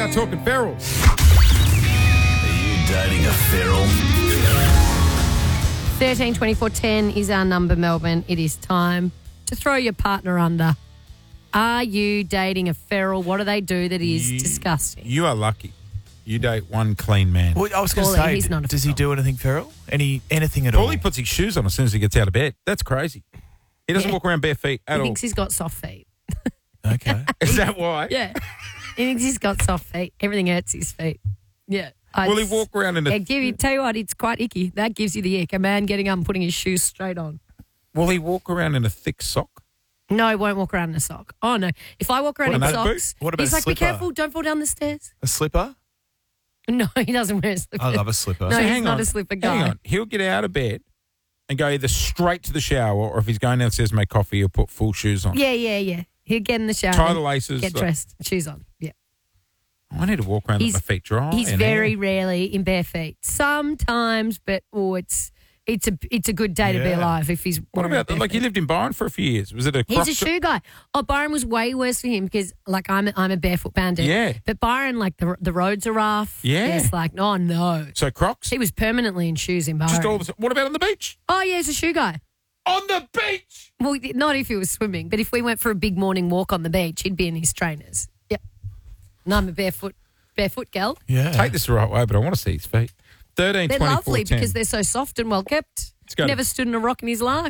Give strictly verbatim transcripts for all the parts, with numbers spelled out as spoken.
now talking ferals. Are you dating a feral? thirteen twenty-four ten is our number, Melbourne. It is time to throw your partner under. Are you dating a feral? What do they do that is You- disgusting? You are lucky. You date one clean man. Well, I was going to Paulie, say, he's not a does he feral. do anything feral? Any anything at all? Paulie puts his shoes on as soon as he gets out of bed. That's crazy. He doesn't Yeah. walk around bare feet He at all. thinks he's got soft feet. Okay. Is that why? Yeah. He thinks he's got soft feet. Everything hurts his feet. Yeah. I Will he just- walk around in Yeah, a... give you, tell you what, it's quite icky. That gives you the ick. A man getting up and putting his shoes straight on. Will he walk around in a thick sock? No, he won't walk around in a sock. Oh, no. If I walk around What in about a socks, boot? What about he's a like, be slipper? careful, don't fall down the stairs. A slipper? No, he doesn't wear a slipper. I love a slipper. No, So he's hang not on, a slipper guy. Hang on. He'll get out of bed and go either straight to the shower, or if he's going downstairs to make coffee, he'll put full shoes on. Yeah, yeah, yeah. He'll get in the shower. Tie the laces. Get like- dressed. Shoes on. Yeah. I need to walk around with He's- my feet dry. He's and very air. rarely in bare feet. Sometimes, but oh, it's it's a it's a good day to be Yeah. alive if he's. What wearing about, bare like, he feet. lived in Byron for a few years. Was it a He's croc a shop? shoe guy. Oh, Byron was way worse for him because, like, I'm a, I'm a barefoot bandit. Yeah. But Byron, like, the the roads are rough. Yeah. It's like, oh no. So Crocs? He was permanently in shoes in Byron. Just all the, what about on the beach? Oh yeah, he's a shoe guy. On the beach? Well, not if he was swimming, but if we went for a big morning walk on the beach, he'd be in his trainers. Yep. And I'm a barefoot barefoot gal. Yeah. Take this the right way, but I want to see his feet. thirteen, They're twenty-four, lovely ten. because they're so soft and well kept. Let's go to- Never stood in a rock in his life.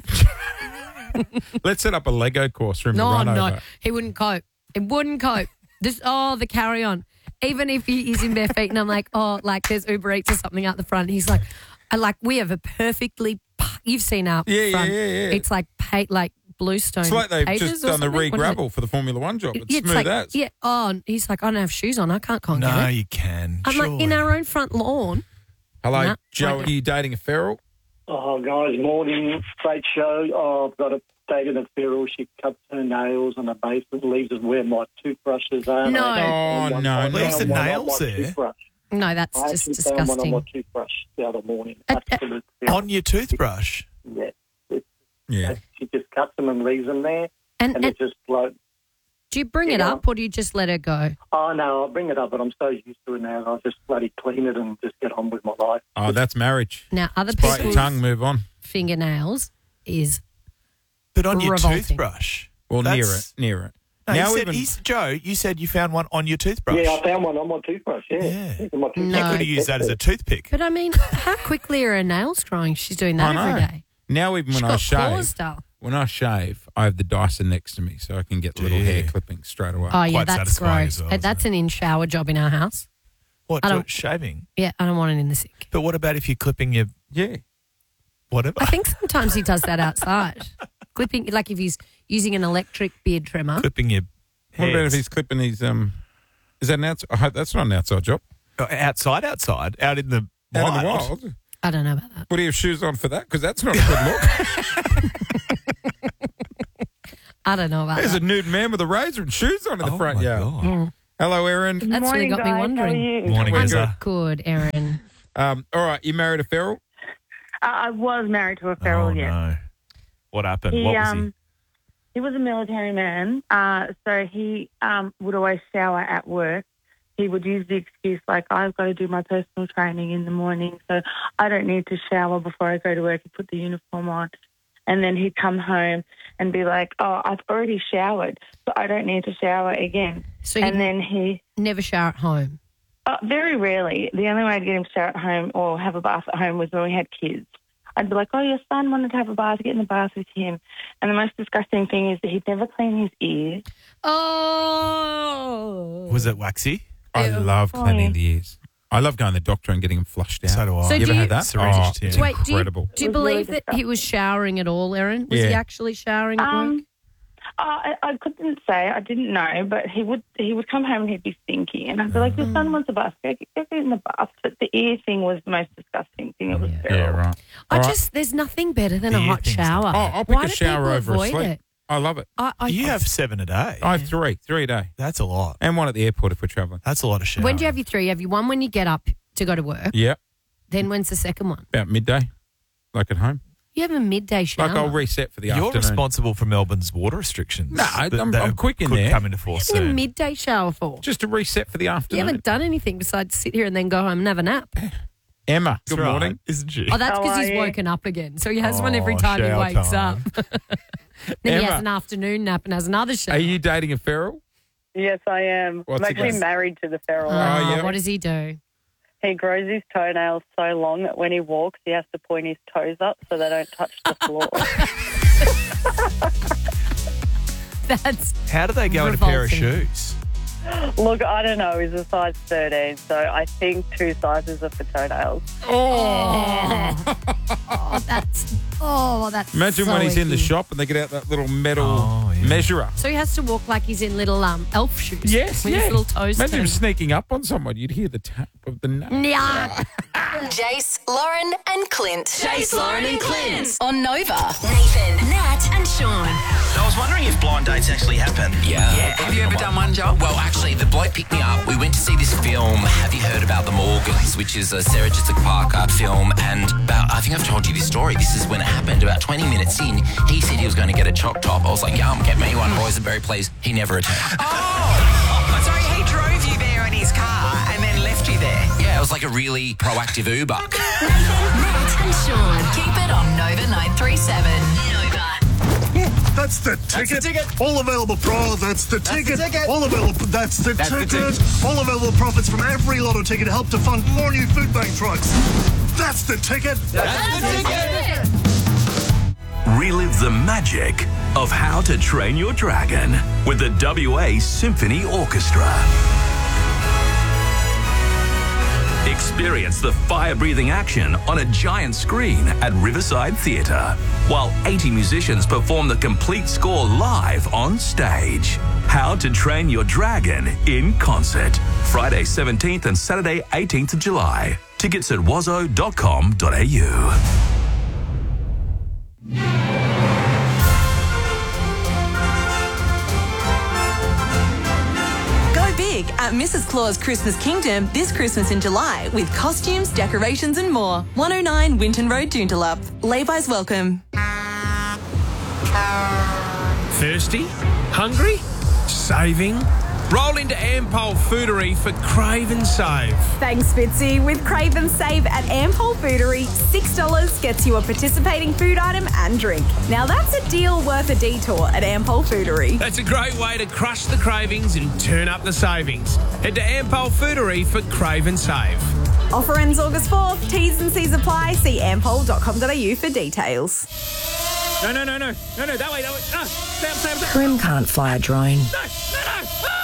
Let's set up a Lego course for him No, to run no, over. he wouldn't cope. He wouldn't cope. This, oh, the carry on. Even if he is in bare feet, and I'm like, oh, like there's Uber Eats or something out the front. He's like, I like we have a perfectly. You've seen our Yeah, yeah, front. yeah, yeah. It's like pa- like bluestone. It's like they've pages just or done the something. What is it? re-gravel for the Formula One job. It's Yeah, smooth like, as. yeah. Oh, and he's like, I don't have shoes on. I can't can't No, get it. you can. I'm like, in surely. our own front lawn. Hello, Nah, Joe. like Are you dating a feral? Oh, guys, morning, great show. Oh, I've got a dated a feral. She cuts her nails on the basement, leaves us where my toothbrushes are. No. I Oh, found no, one- no. Leaves the one on nails my there? toothbrush. No, that's I just actually found one on disgusting. my toothbrush the other morning. Uh, uh, Absolutely. On your toothbrush? Yeah. It- Yeah. She just cuts them and leaves them there, And, and and it just like, do you bring it Yeah. up or do you just let her go? oh, no, I'll bring it up, but I'm so used to it now. I'll just bloody clean it and just get on with my life. Oh, that's marriage. Now, other Bite your people's tongue, move on. fingernails is But on your Revolting. toothbrush? Well, near it, That's- near it. No, now you said, even he's, Joe, you said you found one on your toothbrush. Yeah, I found one on my toothbrush, yeah. Yeah. It's on my toothbrush. You No. could have used that as a toothpick. But I mean, how quickly are her nails growing? She's doing that I every know. day. now even She's when I got claws, shave, Dale. when I shave, I have the Dyson next to me, so I can get little Yeah. hair clippings straight away. Oh, yeah, Quite that's satisfying gross. as well, Uh, isn't that's it? an in-shower job in our house. What, I so don't- it's shaving? Yeah, I don't want it in the sink. But what about if you're clipping your Yeah. whatever? I think sometimes he does that outside. Clipping, like if he's using an electric beard trimmer. clipping your What about if hairs. he's clipping his um? Is that an outside? I hope that's not an outside job. Uh, outside, outside, out in the Out wild. in the wild. I don't know about that. Would he have shoes on for that? Because that's not a good look. I don't know about There's a that. nude man with a razor and shoes on in the Oh, front my yard. God. Mm. Hello, Aaron. That's what Morning, got me guys. wondering. How are you? Morning, We're Ezra. Good, Aaron. Um, all right, you married a feral? Uh, I was married to a feral, Oh, yes. no. What happened? He, what was um, he was a military man, uh, so he um, would always shower at work. He would use the excuse like, I've got to do my personal training in the morning, so I don't need to shower before I go to work and put the uniform on. And then he'd come home and be like, oh, I've already showered, so I don't need to shower again. So and he then he, never shower at home. uh, very rarely, the only way I'd get him to shower at home or have a bath at home was when we had kids. I'd be like, oh, your son wanted to have a bath, get in the bath with him. And the most disgusting thing is that he'd never clean his ears. Oh. he? Was it waxy? I Ew. love cleaning Fine. the ears. I love going to the doctor and getting them flushed out. So do I. So you do ever you- had that? Syringe Oh, too. it's Wait, do you, incredible. do you It was really believe that he was showering at all, Aaron? Was he Yeah. actually showering at work? Um, uh, I, I couldn't say, I didn't know, but he would he would come home and he'd be stinky. And I'd be like, your son wants a bath, go get go get in the bath. But the ear thing was the most disgusting thing. It was Yeah. feral. Yeah, right. I All right. just, there's nothing better than a The ear hot thing's shower. Oh, I'll pick Why a do shower people over a avoid sleep. it? I love it. I, I, You have seven a day. I have three, three a day, That's a lot. and one at the airport if we're travelling. That's a lot of showering. When do you have your three? You have your one when you get up to go to work. Yeah, Then when's the second one? about midday, like at home. You have a midday shower. Like I'll reset for the You're afternoon. responsible for Melbourne's water restrictions. No, I- that- I'm- that I'm quick in could there. come into force What are you a soon. midday shower for? Just to reset for the You afternoon. haven't done anything besides sit here and then go home and have a nap. Emma, good That's right, morning. isn't she? Oh, that's How because are he's you? woken up again. So he has one every Oh, time he shower wakes time. up. Then he Emma. has an afternoon nap and has another shower. Are you dating a feral? Yes, I am. What's I'm he actually got? married to the feral. Oh, yeah. What does he do? He grows his toenails so long that when he walks, he has to point his toes up so they don't touch the floor. That's How do they go in a pair of Revolting. shoes? Look, I don't know. He's a size thirteen, so I think two sizes are for toenails. oh, that's oh, that's. Imagine so when he's in the icky. shop and they get out that little metal Oh, yeah. measurer. So he has to walk like he's in little um elf shoes. Yes, with yeah. his little toes. Imagine him turned. sneaking up on someone. You'd hear the tap of the nut. Yeah. Jace, Lauren, and Clint. Jace, Lauren, and Clint. On Nova. Nathan, Nat, and Sean. I was wondering if blind dates actually happen. Yeah. Have you ever done one, Joel? Well, actually, the bloke picked me up. We went to see this film, Have You Heard About the Morgans, which is a Sarah Jessica Parker film. And about, I think I've told you this story. This is when it happened. About twenty minutes in, he said he was going to get a choc top. I was like, yum, get me one, boysenberry, please. He never returned. Oh, so he drove you there in his car and then left you there. Yeah, it was like a really proactive Uber. Nathan, Nat, and Sean. Keep it on Nova nine three seven. Nova. That's the ticket. All available pro. That's the ticket. All available. That's the ticket. All available profits from every lotto ticket help to fund four new food bank trucks. That's the ticket. Relive the magic of How to Train Your Dragon with the W A Symphony Orchestra. Experience the fire-breathing action on a giant screen at Riverside Theatre, while eighty musicians perform the complete score live on stage. How to Train Your Dragon in concert. Friday seventeenth and Saturday eighteenth of July. Tickets at wazo dot com dot a u. Go big at Missus Claus Christmas Kingdom this Christmas in July with costumes, decorations and more. one oh nine Winton Road, Joondalup. Lay-bys welcome. Thirsty? Hungry? Saving? Roll into Ampol Foodery for Crave and Save. Thanks, Fitzy. With Crave and Save at Ampol Foodery, six dollars gets you a participating food item and drink. Now that's a deal worth a detour at Ampol Foodery. That's a great way to crush the cravings and turn up the savings. Head to Ampol Foodery for Crave and Save. Offer ends August fourth. T's and C's apply. See ampol dot com dot a u for details. No, no, no, no. No, no, that way, that way. Ah, Sam, Sam, Sam. Karim can't fly a drone. No, no, no.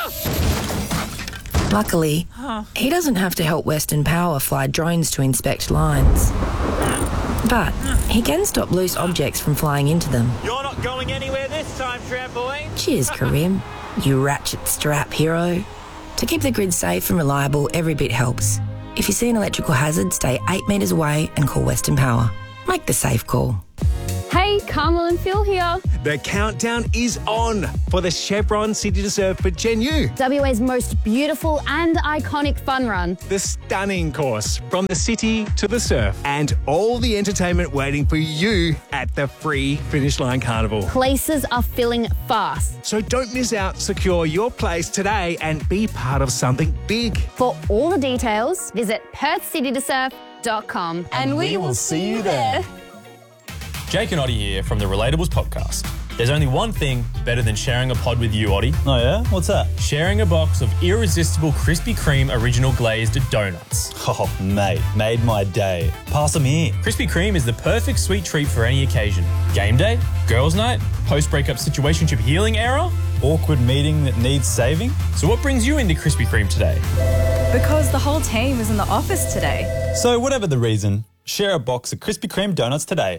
Ah. Luckily, he doesn't have to help Western Power fly drones to inspect lines. But he can stop loose objects from flying into them. You're not going anywhere this time, trampoline. Cheers, Karim, you ratchet strap hero. To keep the grid safe and reliable, every bit helps. If you see an electrical hazard, stay eight metres away and call Western Power. Make the safe call. Hey, Carmel and Phil here. The countdown is on for the Chevron City to Surf for Gen U. W A's most beautiful and iconic fun run. The stunning course from the city to the surf and all the entertainment waiting for you at the free Finish Line Carnival. Places are filling fast. So don't miss out. Secure your place today and be part of something big. For all the details, visit perth city to surf dot com. And we will see you there. Jake and Oddie here from the Relatables podcast. There's only one thing better than sharing a pod with you, Oddie. Oh yeah? What's that? Sharing a box of irresistible Krispy Kreme original glazed donuts. Oh, mate, made my day. Pass them here. Krispy Kreme is the perfect sweet treat for any occasion. Game day, girls' night, post-breakup situationship healing era, awkward meeting that needs saving. So what brings you into Krispy Kreme today? Because the whole team is in the office today. So whatever the reason, share a box of Krispy Kreme donuts today.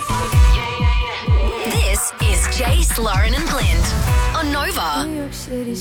This is Jace, Lauren, and Clint on Nova. New York City